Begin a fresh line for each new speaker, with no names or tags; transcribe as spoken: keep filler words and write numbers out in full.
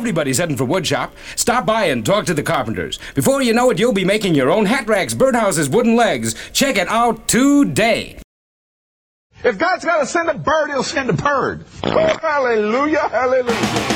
Everybody's heading for woodshop. Stop by and talk to the carpenters. Before you know it, you'll be making your own hat racks, birdhouses, wooden legs. Check it out today.
If God's got to send a bird, he'll send a bird. Oh, hallelujah, hallelujah.